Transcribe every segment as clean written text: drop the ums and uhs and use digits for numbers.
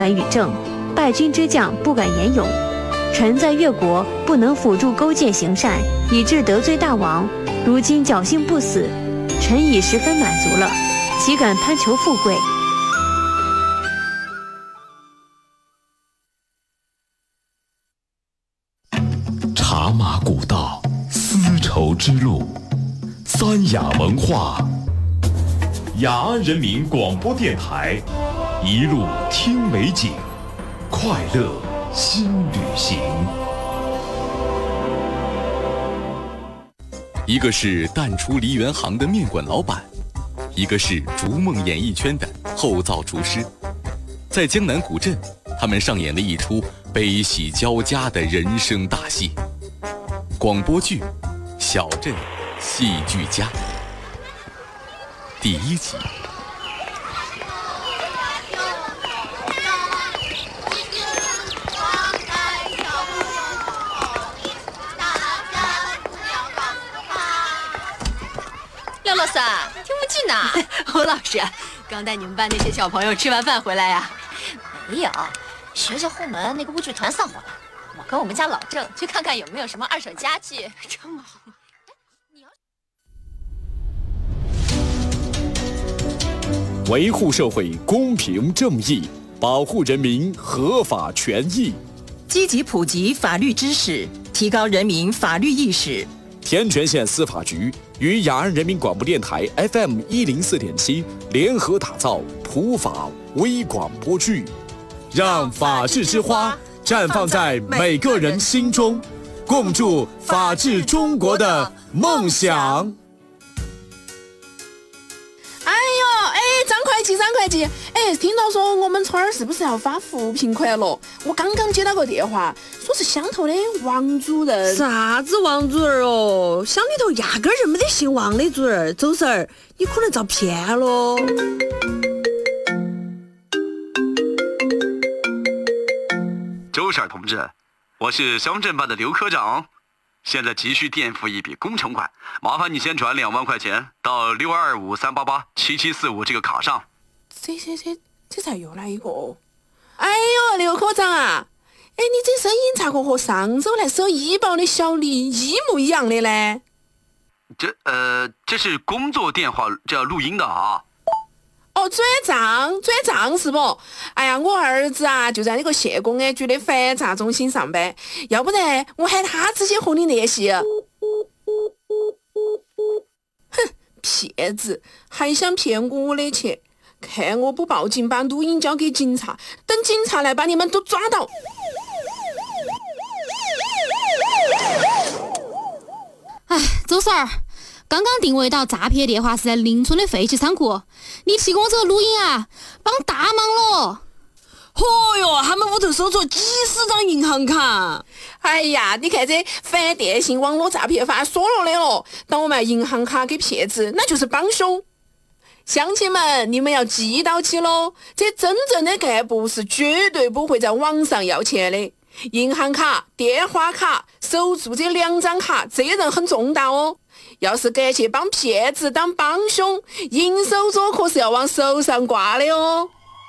敢与政，败军之将不敢言勇。臣在越国不能辅助勾践行善，以致得罪大王，如今侥幸不死，臣已十分满足了，岂敢攀求富贵？ 茶马古道，丝绸之路，三雅文化。雅安人民广播电台，一路听美景，快乐新旅行。一个是淡出梨园行的面馆老板，一个是逐梦演艺圈的后灶厨师。在江南古镇，他们上演了一出悲喜交加的人生大戏。广播剧《小镇戏剧家》第1集。 廖老师，听不进呐。 侯老师，刚带你们班那些小朋友吃完饭回来呀？ 没有，学校后门那个舞剧团散伙了。我跟我们家老郑去看看有没有什么二手家具。 这么好吗？ 维护社会公平正义，保护人民合法权益， 积极普及法律知识，提高人民法律意识。 天全县司法局与雅安人民广播电台 FM104.7联合打造普法微广播剧，让法治之花绽放在每个人心中，共筑法治中国的梦想。 张会计，听到说我们村儿是不是要发扶贫款了？我刚刚接到个电话，说是乡头的王主任。 啥子王主任哦？乡里头压根儿就没得姓王的主任。周婶儿，你可能遭骗了。 周婶同志，我是乡镇办的刘科长，现在急需垫付一笔工程款，麻烦你先转2万块钱到6253887745这个卡上。 这才又来一个。哎呦，刘科长啊，你这声音咋个和上周来收医保的小李一模一样的呢？ 这是工作电话，这要录音的啊。 哦，转账是不？哎呀，我儿子啊就在那个县公安局的反诈中心上班，要不然我喊他直接和你联系。哼，骗子，还想骗我的钱？看我不报警，把录音交给警察，等警察来把你们都抓到。 哎，周婶儿，刚刚定位到诈骗电话是在邻村的废弃仓库，你提供这个录音啊，帮大忙了。 嚯哟，他们屋头收着几十张银行卡。 哎呀，你看这反电信网络诈骗法说了的了，当我卖银行卡给骗子，那就是帮凶。乡亲们，你们要记到起喽，这真正的干部是绝对不会在网上要钱的。银行卡、电话卡、手住这2张卡，责任很重大哦。要是敢去帮骗子当帮凶，银手镯可是要往手上挂的哦。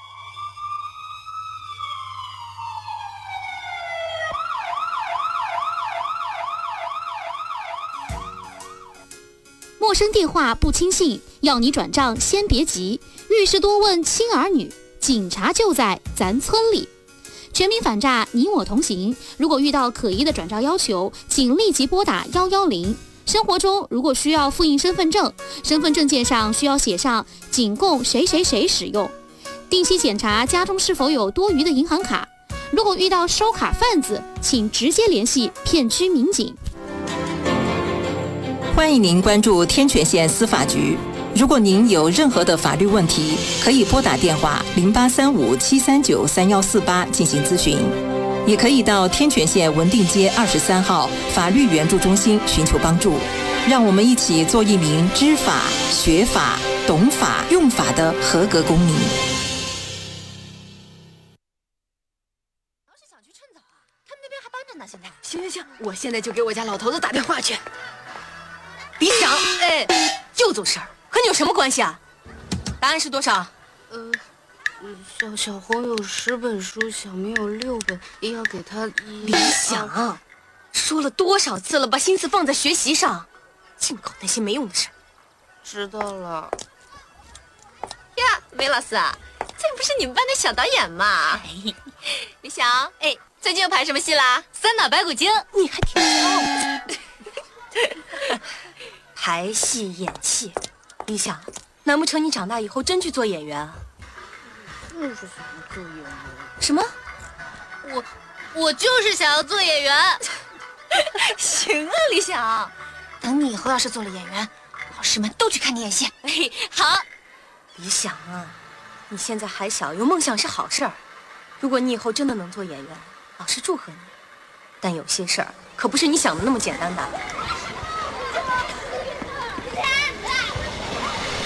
陌生电话不轻信，要你转账先别急，遇事多问亲儿女，警察就在咱村里。全民反诈，你我同行。如果遇到可疑的转账要求，请立即拨打110。生活中如果需要复印身份证，身份证件上需要写上仅供谁谁谁使用。定期检查家中是否有多余的银行卡。如果遇到收卡贩子，请直接联系片区民警。 欢迎您关注天全县司法局。如果您有任何的法律问题，可以拨打电话0835-739-3148进行咨询，也可以到天全县文定街23号法律援助中心寻求帮助。让我们一起做一名知法、学法、懂法、用法的合格公民。 要是想去趁早啊，他们那边还搬着呢。现在， 行，我现在就给我家老头子打电话去。李市长，又做事儿，和你有什么关系啊？答案是多少？ 小红有10本书，小明有6本，也要给他李想，说了多少次了，把心思放在学习上，净搞那些没用的事。 知道了。 呀，韦老师啊，这不是你们班的小导演吗？李想，哎，最近又排什么戏啦？《三打白骨精》，你还挺骄傲的。排戏演戏，李想，难不成你长大以后真去做演员啊？ 就是想做演员。 什么？我就是想要做演员。行啊，李想，等你以后要是做了演员，老师们都去看你演戏。哎，好。李想啊，你现在还小，有梦想是好事儿。如果你以后真的能做演员，老师祝贺你。但有些事儿可不是你想的那么简单的。